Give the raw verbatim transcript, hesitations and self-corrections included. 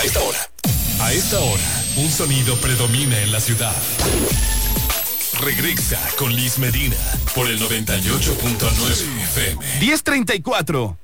A esta hora. A esta hora, un sonido predomina en la ciudad. Regresa con Liz Medina por el noventa y ocho punto nueve F M. diez treinta y cuatro.